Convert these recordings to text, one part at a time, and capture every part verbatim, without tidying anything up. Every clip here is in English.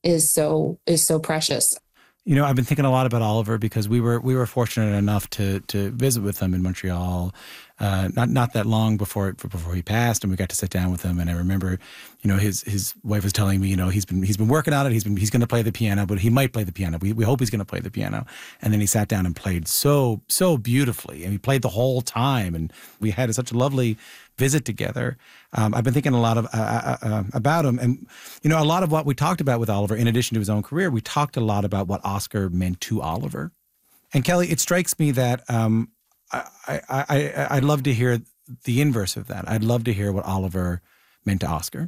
is so is so precious. You know, I've been thinking a lot about Oliver because we were we were fortunate enough to to visit with him in Montreal, uh, not not that long before before he passed, and we got to sit down with him. And I remember, you know, his his wife was telling me, you know, he's been he's been working on it. He's been he's going to play the piano, but he might play the piano. We we hope he's going to play the piano. And then he sat down and played so so beautifully, and he played the whole time. And we had such a lovely visit together. Um, I've been thinking a lot of uh, uh, uh, about him, and you know, a lot of what we talked about with Oliver, in addition to his own career, we talked a lot about what Oscar meant to Oliver. And Kelly, it strikes me that um, I, I, I, I'd love to hear the inverse of that. I'd love to hear what Oliver meant to Oscar.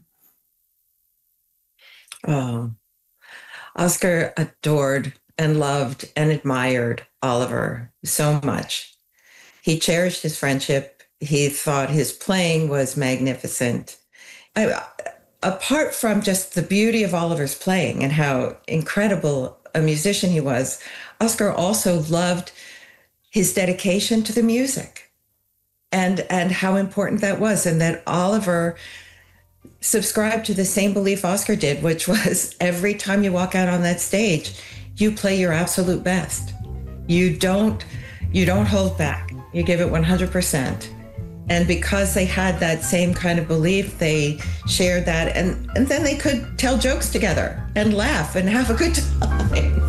Oh, Oscar adored and loved and admired Oliver so much. He cherished his friendship. He thought his playing was magnificent. I, apart from just the beauty of Oliver's playing and how incredible a musician he was, Oscar also loved his dedication to the music and, and how important that was, and that Oliver subscribed to the same belief Oscar did, which was every time you walk out on that stage, you play your absolute best. You don't, you don't hold back. You give it one hundred percent. And because they had that same kind of belief, they shared that. And, and then they could tell jokes together and laugh and have a good time.